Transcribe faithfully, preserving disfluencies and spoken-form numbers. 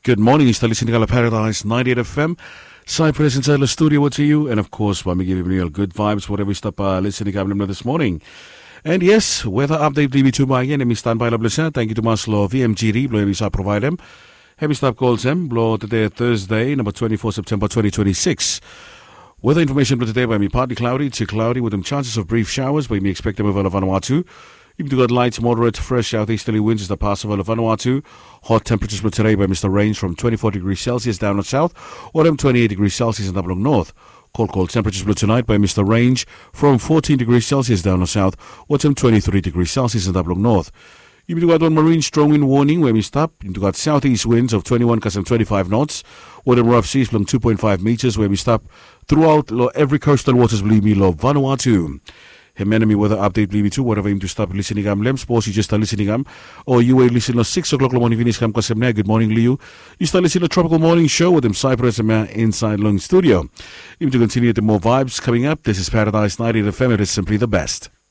Good morning, you're still listening to Paradise ninety-eight F M. Cypress inside the studio to you, and of course, when we give you real good vibes, whatever we stop uh, listening to this morning. And yes, weather update D B two by again, and we stand by the blessing. Thank you to Maslow V M G D, blow we provide them. Heavy stop calls them, blow today Thursday, number twenty-fourth September twenty twenty-six. Weather information for today by me partly cloudy to cloudy with them chances of brief showers, but we expect them over Vanuatu. You've got light, moderate, fresh southeasterly winds as the pass over Vanuatu. Hot temperatures for today by Mister Range from twenty-four degrees Celsius down to south, or them twenty-eight degrees Celsius in Dublin North. Cold, cold temperatures for tonight by Mister Range from fourteen degrees Celsius down to south, or them twenty-three degrees Celsius in Dublin North. You've got one marine strong wind warning where we stop. You've got southeast winds of twenty-one custom twenty-five knots, or them rough seas from two point five meters where we stop throughout every coastal waters, believe me, love Vanuatu. Him enemy weather update believe me too, whatever him to stop listening am lem suppose you just start listening am or you were listening at six o'clock in the morning finish come kasem. Good morning, Leo. You start listening to Tropical Morning Show with him Cypress and inside Long Studio. Even to continue the more vibes coming up, this is Paradise ninety F M, it is simply the best.